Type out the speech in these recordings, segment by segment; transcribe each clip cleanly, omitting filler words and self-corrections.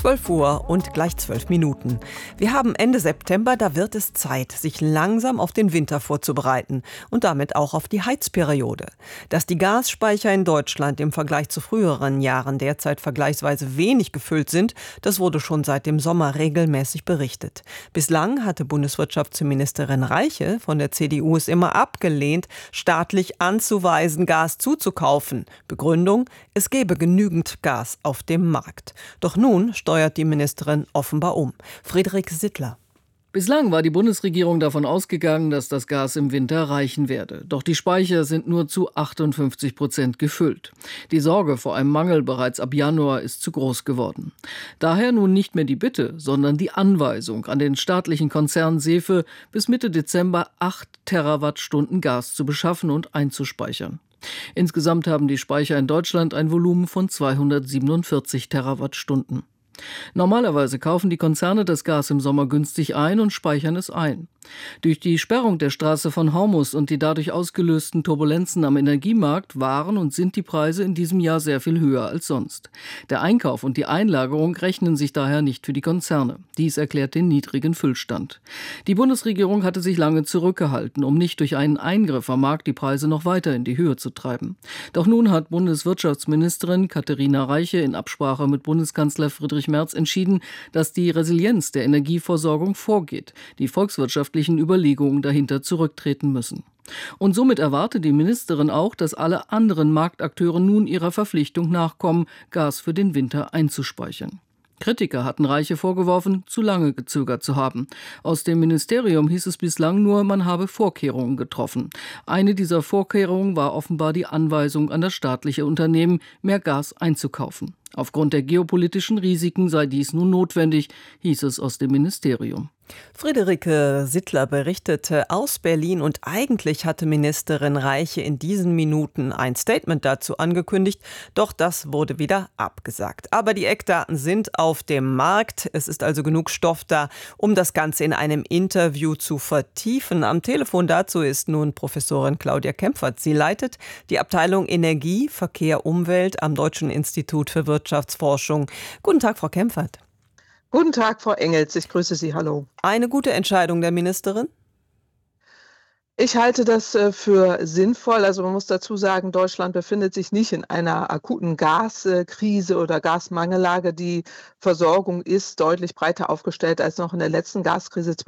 12 Uhr und gleich 12 Minuten. Wir haben Ende September, da wird es Zeit, sich langsam auf den Winter vorzubereiten und damit auch auf die Heizperiode. Dass die Gasspeicher in Deutschland im Vergleich zu früheren Jahren derzeit vergleichsweise wenig gefüllt sind, das wurde schon seit dem Sommer regelmäßig berichtet. Bislang hatte Bundeswirtschaftsministerin Reiche von der CDU es immer abgelehnt, staatlich anzuweisen, Gas zuzukaufen. Begründung: Es gebe genügend Gas auf dem Markt. Doch nun steuert die Ministerin offenbar um. Friederike Sittler. Bislang war die Bundesregierung davon ausgegangen, dass das Gas im Winter reichen werde. Doch die Speicher sind nur zu 58% gefüllt. Die Sorge vor einem Mangel bereits ab Januar ist zu groß geworden. Daher nun nicht mehr die Bitte, sondern die Anweisung an den staatlichen Konzern Sefe, bis Mitte Dezember 8 Terawattstunden Gas zu beschaffen und einzuspeichern. Insgesamt haben die Speicher in Deutschland ein Volumen von 247 Terawattstunden. Normalerweise kaufen die Konzerne das Gas im Sommer günstig ein und speichern es ein. Durch die Sperrung der Straße von Hormuz und die dadurch ausgelösten Turbulenzen am Energiemarkt waren und sind die Preise in diesem Jahr sehr viel höher als sonst. Der Einkauf und die Einlagerung rechnen sich daher nicht für die Konzerne. Dies erklärt den niedrigen Füllstand. Die Bundesregierung hatte sich lange zurückgehalten, um nicht durch einen Eingriff am Markt die Preise noch weiter in die Höhe zu treiben. Doch nun hat Bundeswirtschaftsministerin Katharina Reiche in Absprache mit Bundeskanzler Friedrich Merz entschieden, dass die Resilienz der Energieversorgung vorgeht, die volkswirtschaftlichen Überlegungen dahinter zurücktreten müssen. Und somit erwartet die Ministerin auch, dass alle anderen Marktakteure nun ihrer Verpflichtung nachkommen, Gas für den Winter einzuspeichern. Kritiker hatten Reiche vorgeworfen, zu lange gezögert zu haben. Aus dem Ministerium hieß es bislang nur, man habe Vorkehrungen getroffen. Eine dieser Vorkehrungen war offenbar die Anweisung an das staatliche Unternehmen, mehr Gas einzukaufen. Aufgrund der geopolitischen Risiken sei dies nun notwendig, hieß es aus dem Ministerium. Friederike Sittler berichtete aus Berlin und eigentlich hatte Ministerin Reiche in diesen Minuten ein Statement dazu angekündigt, doch das wurde wieder abgesagt. Aber die Eckdaten sind auf dem Markt, es ist also genug Stoff da, um das Ganze in einem Interview zu vertiefen. Am Telefon dazu ist nun Professorin Claudia Kempfert. Sie leitet die Abteilung Energie, Verkehr, Umwelt am Deutschen Institut für Wirtschaftsforschung. Guten Tag, Frau Kempfert. Guten Tag, Frau Engels. Ich grüße Sie. Hallo. Eine gute Entscheidung der Ministerin? Ich halte das für sinnvoll. Also man muss dazu sagen, Deutschland befindet sich nicht in einer akuten Gaskrise oder Gasmangellage. Die Versorgung ist deutlich breiter aufgestellt als noch in der letzten Gaskrise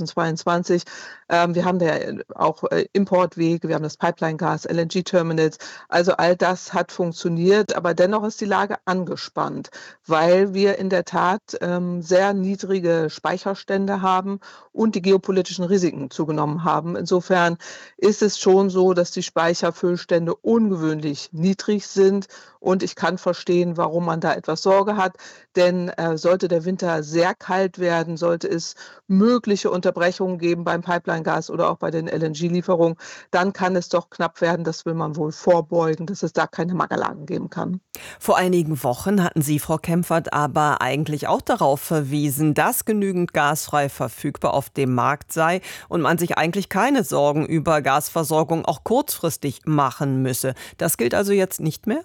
2022. Wir haben da auch Importwege, wir haben das Pipeline-Gas, LNG-Terminals. Also all das hat funktioniert, aber dennoch ist die Lage angespannt, weil wir in der Tat sehr niedrige Speicherstände haben und die geopolitischen Risiken zugenommen haben. Insofern ist es schon so, dass die Speicherfüllstände ungewöhnlich niedrig sind. Und ich kann verstehen, warum man da etwas Sorge hat. Denn sollte der Winter sehr kalt werden, sollte es mögliche Unterbrechungen geben beim Pipeline-Gas oder auch bei den LNG-Lieferungen, dann kann es doch knapp werden. Das will man wohl vorbeugen, dass es da keine Mangellagen geben kann. Vor einigen Wochen hatten Sie, Frau Kempfert, aber eigentlich auch darauf verwiesen, dass genügend Gas frei verfügbar auf dem Markt sei und man sich eigentlich keine Sorgen über Gasversorgung auch kurzfristig machen müsse. Das gilt also jetzt nicht mehr?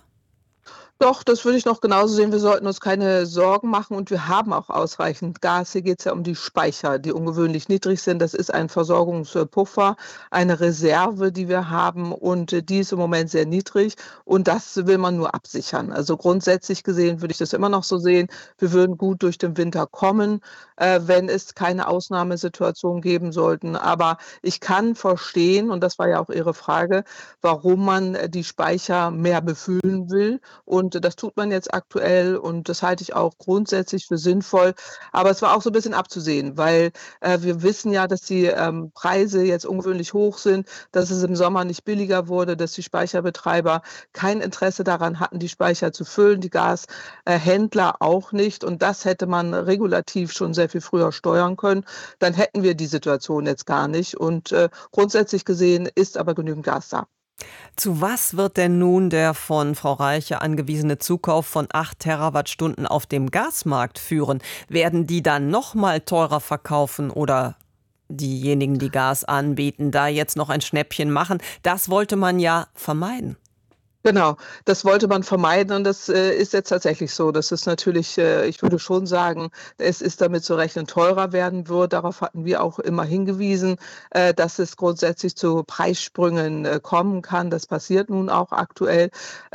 Doch, das würde ich noch genauso sehen. Wir sollten uns keine Sorgen machen und wir haben auch ausreichend Gas. Hier geht es ja um die Speicher, die ungewöhnlich niedrig sind. Das ist ein Versorgungspuffer, eine Reserve, die wir haben und die ist im Moment sehr niedrig und das will man nur absichern. Also grundsätzlich gesehen würde ich das immer noch so sehen. Wir würden gut durch den Winter kommen, wenn es keine Ausnahmesituation geben sollten. Aber ich kann verstehen, und das war ja auch Ihre Frage, warum man die Speicher mehr befüllen will. Und das tut man jetzt aktuell und das halte ich auch grundsätzlich für sinnvoll. Aber es war auch so ein bisschen abzusehen, weil wir wissen ja, dass die Preise jetzt ungewöhnlich hoch sind, dass es im Sommer nicht billiger wurde, dass die Speicherbetreiber kein Interesse daran hatten, die Speicher zu füllen, die Gashändler auch nicht. Und das hätte man regulativ schon sehr viel früher steuern können. Dann hätten wir die Situation jetzt gar nicht. Und grundsätzlich gesehen ist aber genügend Gas da. Zu was wird denn nun der von Frau Reiche angewiesene Zukauf von 8 Terawattstunden auf dem Gasmarkt führen? Werden die dann noch mal teurer verkaufen oder diejenigen, die Gas anbieten, da jetzt noch ein Schnäppchen machen? Das wollte man ja vermeiden. Genau, das wollte man vermeiden und das, ist jetzt tatsächlich so. Das ist natürlich ich würde schon sagen, es ist damit zu rechnen, teurer werden wird. Darauf hatten wir auch immer hingewiesen, dass es grundsätzlich zu Preissprüngen, kommen kann. Das passiert nun auch aktuell,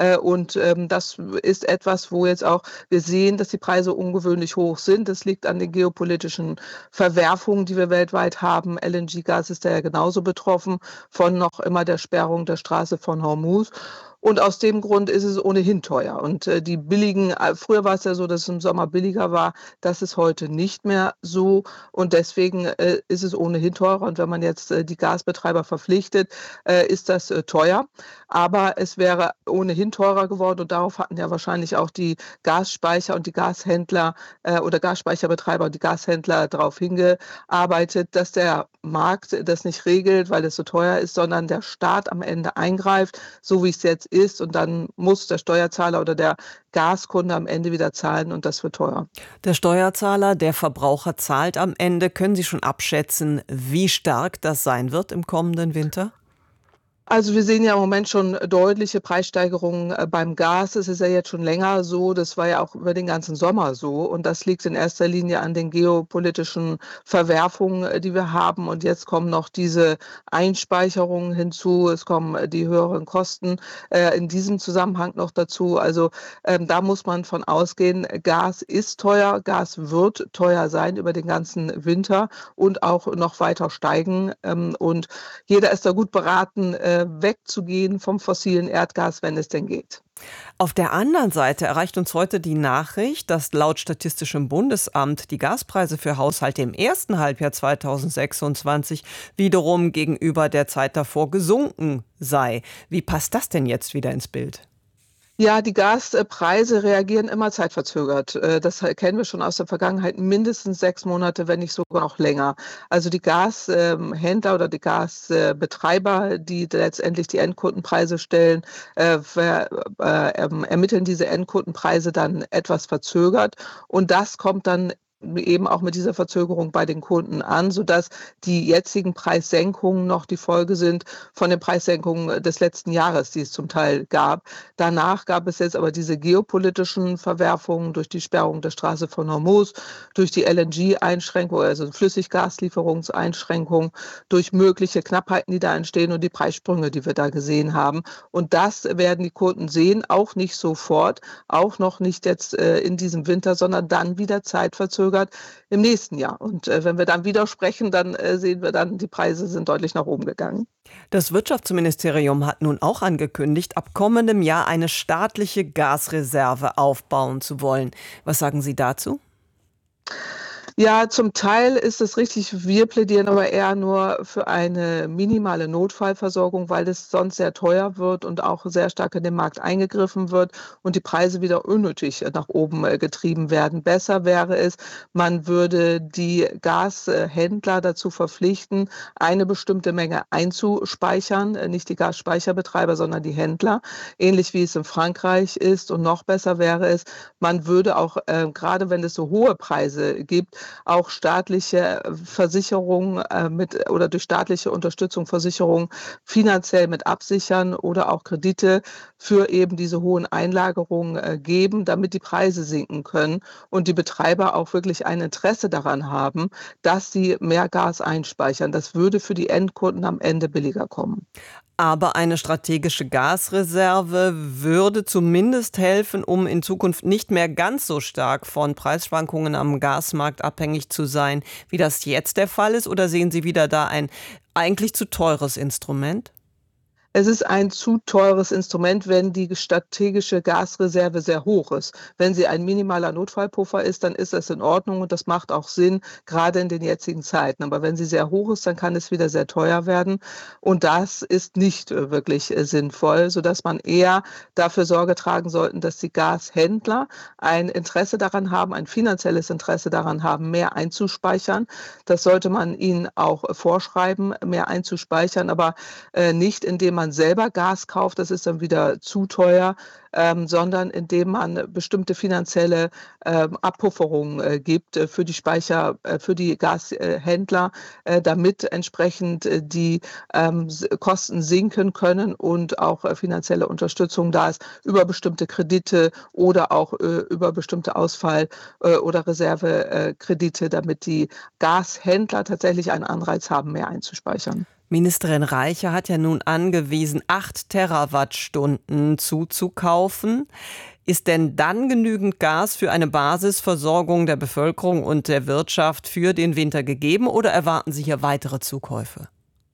das ist etwas, wo jetzt auch wir sehen, dass die Preise ungewöhnlich hoch sind. Das liegt an den geopolitischen Verwerfungen, die wir weltweit haben. LNG-Gas ist da ja genauso betroffen von noch immer der Sperrung der Straße von Hormuz. Und aus dem Grund ist es ohnehin teuer. Die billigen früher war es ja so, dass es im Sommer billiger war. Das ist heute nicht mehr so und deswegen, ist es ohnehin teurer. Und wenn man jetzt, die Gasbetreiber verpflichtet, ist das, teuer. Aber es wäre ohnehin teurer geworden und darauf hatten ja wahrscheinlich auch die Gasspeicher und die Gashändler, oder Gasspeicherbetreiber und die Gashändler darauf hingearbeitet, dass der Markt das nicht regelt, weil es so teuer ist, sondern der Staat am Ende eingreift, so wie es jetzt ist. Und dann muss der Steuerzahler oder der Gaskunde am Ende wieder zahlen und das wird teuer. Der Steuerzahler, der Verbraucher zahlt am Ende. Können Sie schon abschätzen, wie stark das sein wird im kommenden Winter? Also, wir sehen ja im Moment schon deutliche Preissteigerungen, beim Gas. Es ist ja jetzt schon länger so. Das war ja auch über den ganzen Sommer so. Und das liegt in erster Linie an den geopolitischen Verwerfungen, die wir haben. Und jetzt kommen noch diese Einspeicherungen hinzu. Es kommen, die höheren Kosten, in diesem Zusammenhang noch dazu. Also, da muss man von ausgehen, Gas ist teuer. Gas wird teuer sein über den ganzen Winter und auch noch weiter steigen. Und jeder ist da gut beraten, wegzugehen vom fossilen Erdgas, wenn es denn geht. Auf der anderen Seite erreicht uns heute die Nachricht, dass laut Statistischem Bundesamt die Gaspreise für Haushalte im ersten Halbjahr 2026 wiederum gegenüber der Zeit davor gesunken sei. Wie passt das denn jetzt wieder ins Bild? Ja, die Gaspreise reagieren immer zeitverzögert. Das kennen wir schon aus der Vergangenheit, mindestens 6 Monate, wenn nicht sogar noch länger. Also die Gashändler oder die Gasbetreiber, die letztendlich die Endkundenpreise stellen, ermitteln diese Endkundenpreise dann etwas verzögert und das kommt dann eben auch mit dieser Verzögerung bei den Kunden an, sodass die jetzigen Preissenkungen noch die Folge sind von den Preissenkungen des letzten Jahres, die es zum Teil gab. Danach gab es jetzt aber diese geopolitischen Verwerfungen durch die Sperrung der Straße von Hormuz, durch die LNG-Einschränkung, also Flüssiggaslieferungseinschränkungen, durch mögliche Knappheiten, die da entstehen und die Preissprünge, die wir da gesehen haben. Und das werden die Kunden sehen, auch nicht sofort, auch noch nicht jetzt in diesem Winter, sondern dann wieder zeitverzögert im nächsten Jahr. Und wenn wir dann wieder sprechen, dann sehen wir dann, die Preise sind deutlich nach oben gegangen. Das Wirtschaftsministerium hat nun auch angekündigt, ab kommendem Jahr eine staatliche Gasreserve aufbauen zu wollen. Was sagen Sie dazu? Ja, zum Teil ist es richtig. Wir plädieren aber eher nur für eine minimale Notfallversorgung, weil es sonst sehr teuer wird und auch sehr stark in den Markt eingegriffen wird und die Preise wieder unnötig nach oben getrieben werden. Besser wäre es, man würde die Gashändler dazu verpflichten, eine bestimmte Menge einzuspeichern, nicht die Gasspeicherbetreiber, sondern die Händler, ähnlich wie es in Frankreich ist. Und noch besser wäre es, man würde auch, gerade wenn es so hohe Preise gibt, auch staatliche Versicherungen mit oder durch staatliche Unterstützung Versicherungen finanziell mit absichern oder auch Kredite für eben diese hohen Einlagerungen geben, damit die Preise sinken können und die Betreiber auch wirklich ein Interesse daran haben, dass sie mehr Gas einspeichern. Das würde für die Endkunden am Ende billiger kommen. Aber eine strategische Gasreserve würde zumindest helfen, um in Zukunft nicht mehr ganz so stark von Preisschwankungen am Gasmarkt abhängig zu sein, wie das jetzt der Fall ist. Oder sehen Sie wieder da ein eigentlich zu teures Instrument? Es ist ein zu teures Instrument, wenn die strategische Gasreserve sehr hoch ist. Wenn sie ein minimaler Notfallpuffer ist, dann ist das in Ordnung und das macht auch Sinn, gerade in den jetzigen Zeiten. Aber wenn sie sehr hoch ist, dann kann es wieder sehr teuer werden und das ist nicht wirklich sinnvoll, sodass man eher dafür Sorge tragen sollten, dass die Gashändler ein Interesse daran haben, ein finanzielles Interesse daran haben, mehr einzuspeichern. Das sollte man ihnen auch vorschreiben, mehr einzuspeichern, aber nicht indem man man selber Gas kauft, das ist dann wieder zu teuer, sondern indem man bestimmte finanzielle Abpufferungen gibt für die für die Gashändler, damit entsprechend die Kosten sinken können und auch finanzielle Unterstützung da ist über bestimmte Kredite oder auch über bestimmte Ausfall- oder Reservekredite, damit die Gashändler tatsächlich einen Anreiz haben, mehr einzuspeichern. Ministerin Reiche hat ja nun angewiesen, 8 Terawattstunden zuzukaufen. Ist denn dann genügend Gas für eine Basisversorgung der Bevölkerung und der Wirtschaft für den Winter gegeben oder erwarten Sie hier weitere Zukäufe?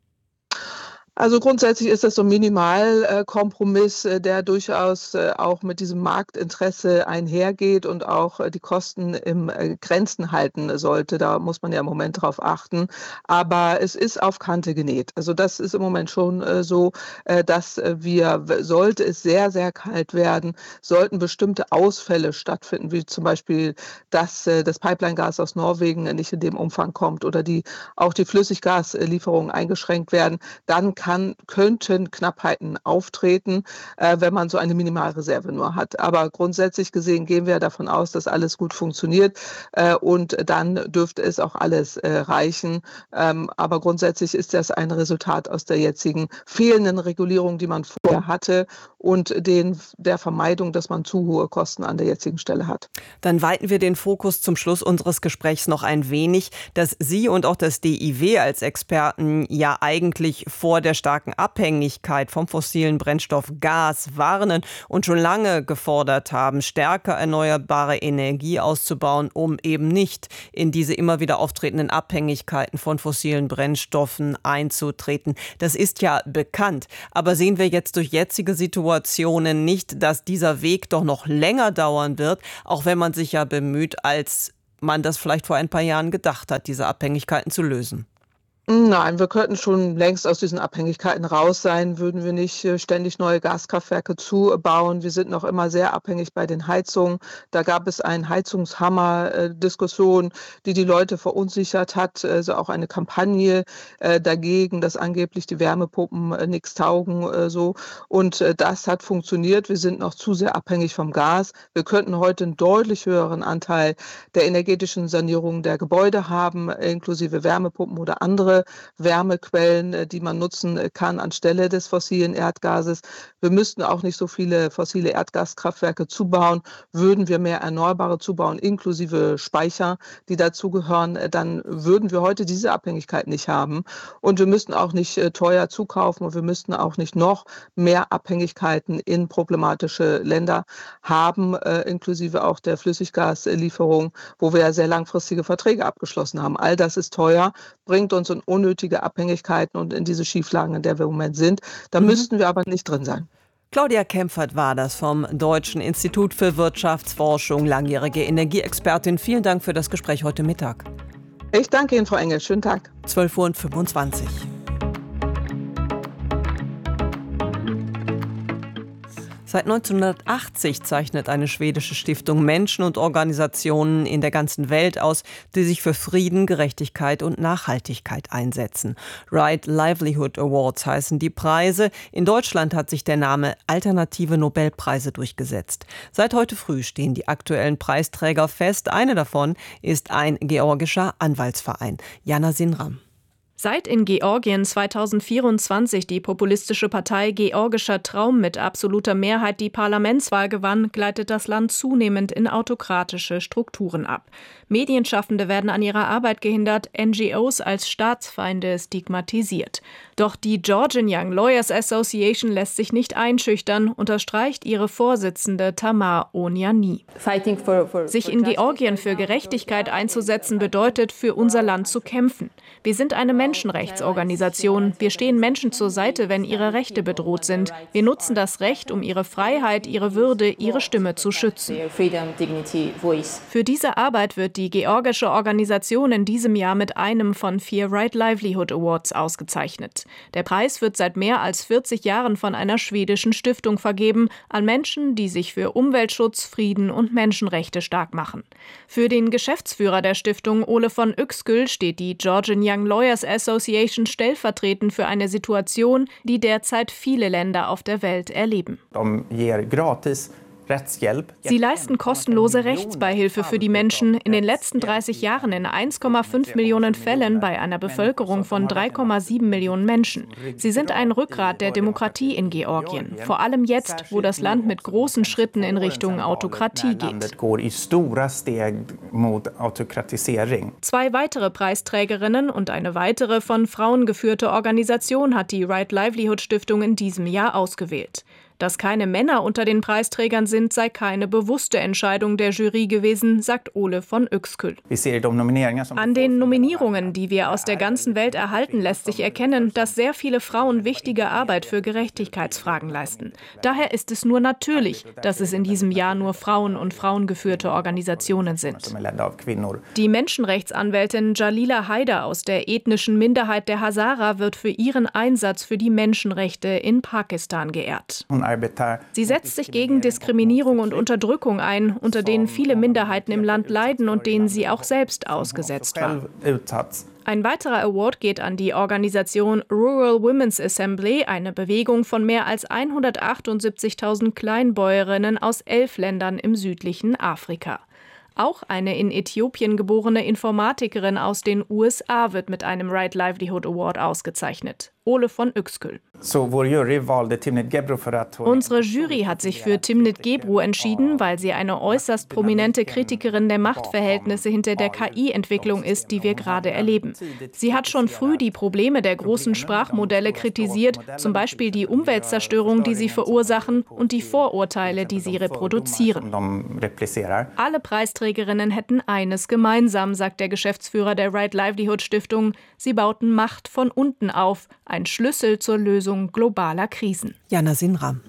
Also grundsätzlich ist das so 'n Minimalkompromiss, der durchaus auch mit diesem Marktinteresse einhergeht und auch die Kosten im Grenzen halten sollte. Da muss man ja im Moment drauf achten. Aber es ist auf Kante genäht. Also das ist im Moment schon so, dass wir sollte es sehr, sehr kalt werden, sollten bestimmte Ausfälle stattfinden, wie zum Beispiel, dass das Pipelinegas aus Norwegen nicht in dem Umfang kommt oder auch die Flüssiggaslieferungen eingeschränkt werden, dann könnten Knappheiten auftreten, wenn man so eine Minimalreserve nur hat. Aber grundsätzlich gesehen gehen wir davon aus, dass alles gut funktioniert, und dann dürfte es auch alles reichen. Aber grundsätzlich ist das ein Resultat aus der jetzigen fehlenden Regulierung, die man vorher hatte und der Vermeidung, dass man zu hohe Kosten an der jetzigen Stelle hat. Dann weiten wir den Fokus zum Schluss unseres Gesprächs noch ein wenig, dass Sie und auch das DIW als Experten ja eigentlich vor der starken Abhängigkeit vom fossilen Brennstoff Gas warnen und schon lange gefordert haben, stärker erneuerbare Energie auszubauen, um eben nicht in diese immer wieder auftretenden Abhängigkeiten von fossilen Brennstoffen einzutreten. Das ist ja bekannt. Aber sehen wir jetzt durch jetzige Situationen nicht, dass dieser Weg doch noch länger dauern wird, auch wenn man sich ja bemüht, als man das vielleicht vor ein paar Jahren gedacht hat, diese Abhängigkeiten zu lösen? Nein, wir könnten schon längst aus diesen Abhängigkeiten raus sein, würden wir nicht ständig neue Gaskraftwerke zubauen. Wir sind noch immer sehr abhängig bei den Heizungen. Da gab es einen Heizungshammer-Diskussion, die Leute verunsichert hat. Also auch eine Kampagne dagegen, dass angeblich die Wärmepumpen nichts taugen. So. Und das hat funktioniert. Wir sind noch zu sehr abhängig vom Gas. Wir könnten heute einen deutlich höheren Anteil der energetischen Sanierung der Gebäude haben, inklusive Wärmepumpen oder andere Wärmequellen, die man nutzen kann anstelle des fossilen Erdgases. Wir müssten auch nicht so viele fossile Erdgaskraftwerke zubauen. Würden wir mehr Erneuerbare zubauen, inklusive Speicher, die dazugehören, dann würden wir heute diese Abhängigkeit nicht haben. Und wir müssten auch nicht teuer zukaufen und wir müssten auch nicht noch mehr Abhängigkeiten in problematische Länder haben, inklusive auch der Flüssiggaslieferung, wo wir ja sehr langfristige Verträge abgeschlossen haben. All das ist teuer, bringt uns in unnötige Abhängigkeiten und in diese Schieflagen, in der wir im Moment sind. Da müssten wir aber nicht drin sein. Claudia Kempfert war das vom Deutschen Institut für Wirtschaftsforschung, langjährige Energieexpertin. Vielen Dank für das Gespräch heute Mittag. Ich danke Ihnen, Frau Engel. Schönen Tag. 12:25 Uhr. Seit 1980 zeichnet eine schwedische Stiftung Menschen und Organisationen in der ganzen Welt aus, die sich für Frieden, Gerechtigkeit und Nachhaltigkeit einsetzen. Right Livelihood Awards heißen die Preise. In Deutschland hat sich der Name Alternative Nobelpreise durchgesetzt. Seit heute früh stehen die aktuellen Preisträger fest. Eine davon ist ein georgischer Anwaltsverein. Jana Sinram. Seit in Georgien 2024 die populistische Partei Georgischer Traum mit absoluter Mehrheit die Parlamentswahl gewann, gleitet das Land zunehmend in autokratische Strukturen ab. Medienschaffende werden an ihrer Arbeit gehindert, NGOs als Staatsfeinde stigmatisiert. Doch die Georgian Young Lawyers Association lässt sich nicht einschüchtern, unterstreicht ihre Vorsitzende Tamar Oniani. Sich in Georgien für Gerechtigkeit einzusetzen bedeutet, für unser Land zu kämpfen. Wir sind eine Menschenrechtsorganisation. Wir stehen Menschen zur Seite, wenn ihre Rechte bedroht sind. Wir nutzen das Recht, um ihre Freiheit, ihre Würde, ihre Stimme zu schützen. Für diese Arbeit wird die georgische Organisation in diesem Jahr mit einem von 4 Right Livelihood Awards ausgezeichnet. Der Preis wird seit mehr als 40 Jahren von einer schwedischen Stiftung vergeben an Menschen, die sich für Umweltschutz, Frieden und Menschenrechte stark machen. Für den Geschäftsführer der Stiftung, Ole von Yxkull, steht die Georgian Young Lawyers Association stellvertretend für eine Situation, die derzeit viele Länder auf der Welt erleben. Sie leisten kostenlose Rechtsbeihilfe für die Menschen. In den letzten 30 Jahren in 1,5 Millionen Fällen bei einer Bevölkerung von 3,7 Millionen Menschen. Sie sind ein Rückgrat der Demokratie in Georgien. Vor allem jetzt, wo das Land mit großen Schritten in Richtung Autokratie geht. 2 weitere Preisträgerinnen und eine weitere von Frauen geführte Organisation hat die Right Livelihood Stiftung in diesem Jahr ausgewählt. Dass keine Männer unter den Preisträgern sind, sei keine bewusste Entscheidung der Jury gewesen, sagt Ole von Uexküll. An den Nominierungen, die wir aus der ganzen Welt erhalten, lässt sich erkennen, dass sehr viele Frauen wichtige Arbeit für Gerechtigkeitsfragen leisten. Daher ist es nur natürlich, dass es in diesem Jahr nur Frauen und frauengeführte Organisationen sind. Die Menschenrechtsanwältin Jalila Haider aus der ethnischen Minderheit der Hazara wird für ihren Einsatz für die Menschenrechte in Pakistan geehrt. Sie setzt sich gegen Diskriminierung und Unterdrückung ein, unter denen viele Minderheiten im Land leiden und denen sie auch selbst ausgesetzt war. Ein weiterer Award geht an die Organisation Rural Women's Assembly, eine Bewegung von mehr als 178.000 Kleinbäuerinnen aus 11 Ländern im südlichen Afrika. Auch eine in Äthiopien geborene Informatikerin aus den USA wird mit einem Right Livelihood Award ausgezeichnet. Ole von Uexküll. Unsere Jury hat sich für Timnit Gebru entschieden, weil sie eine äußerst prominente Kritikerin der Machtverhältnisse hinter der KI-Entwicklung ist, die wir gerade erleben. Sie hat schon früh die Probleme der großen Sprachmodelle kritisiert, zum Beispiel die Umweltzerstörung, die sie verursachen, und die Vorurteile, die sie reproduzieren. Alle Preisträgerinnen hätten eines gemeinsam, sagt der Geschäftsführer der Right Livelihood Stiftung. Sie bauten Macht von unten auf, ein Schlüssel zur Lösung globaler Krisen. Jana Sinram.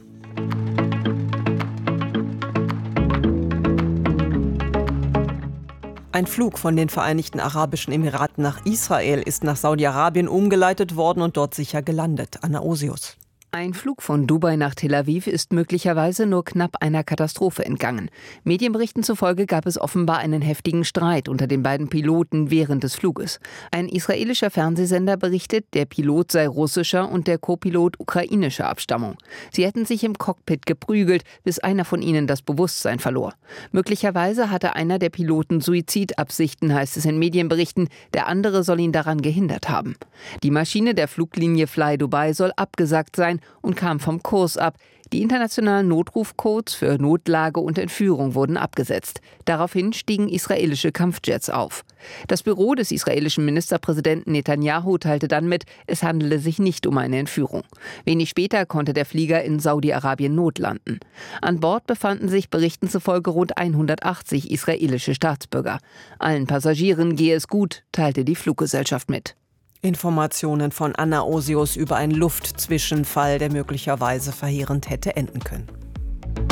Ein Flug von den Vereinigten Arabischen Emiraten nach Israel ist nach Saudi-Arabien umgeleitet worden und dort sicher gelandet. Anna Osius. Ein Flug von Dubai nach Tel Aviv ist möglicherweise nur knapp einer Katastrophe entgangen. Medienberichten zufolge gab es offenbar einen heftigen Streit unter den beiden Piloten während des Fluges. Ein israelischer Fernsehsender berichtet, der Pilot sei russischer und der Co-Pilot ukrainischer Abstammung. Sie hätten sich im Cockpit geprügelt, bis einer von ihnen das Bewusstsein verlor. Möglicherweise hatte einer der Piloten Suizidabsichten, heißt es in Medienberichten. Der andere soll ihn daran gehindert haben. Die Maschine der Fluglinie Fly Dubai soll abgesagt sein und kam vom Kurs ab. Die internationalen Notrufcodes für Notlage und Entführung wurden abgesetzt. Daraufhin stiegen israelische Kampfjets auf. Das Büro des israelischen Ministerpräsidenten Netanyahu teilte dann mit, es handele sich nicht um eine Entführung. Wenig später konnte der Flieger in Saudi-Arabien notlanden. An Bord befanden sich Berichten zufolge rund 180 israelische Staatsbürger. Allen Passagieren gehe es gut, teilte die Fluggesellschaft mit. Informationen von Anna Osius über einen Luftzwischenfall, der möglicherweise verheerend hätte enden können.